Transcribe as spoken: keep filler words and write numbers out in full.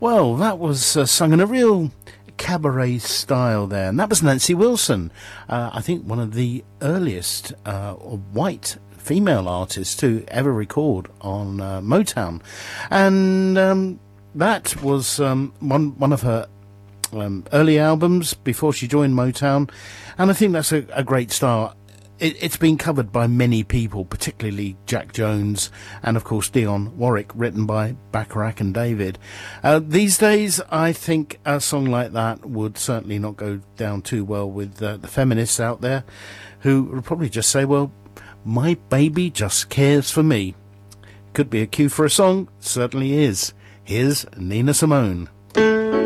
Well, that was uh, sung in a real cabaret style there, and that was Nancy Wilson, uh, I think one of the earliest uh, white female artists to ever record on uh, Motown, and um, that was um, one one of her um, early albums before she joined Motown, and I think that's a, a great start. It, it's been covered by many people, particularly Jack Jones and, of course, Dionne Warwick, written by Bacharach and David. Uh, these days, I think a song like that would certainly not go down too well with uh, the feminists out there, who would probably just say, well, my baby just cares for me. Could be a cue for a song, certainly is. Here's Nina Simone.